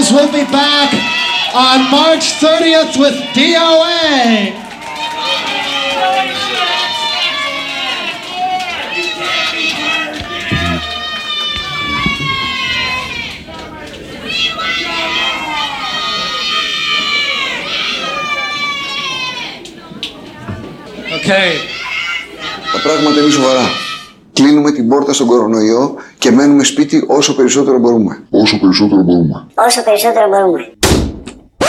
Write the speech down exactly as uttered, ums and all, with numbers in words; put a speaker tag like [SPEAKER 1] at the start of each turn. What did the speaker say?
[SPEAKER 1] Bombs will be back on March thirtieth with D O A. Okay.
[SPEAKER 2] Τα πράγματα είναι σοβαρά. Κλείνουμε την πόρτα στον κορονοϊό και μένουμε σπίτι όσο περισσότερο μπορούμε.
[SPEAKER 3] Όσο περισσότερο μπορούμε.
[SPEAKER 4] Όσο περισσότερο μπορούμε.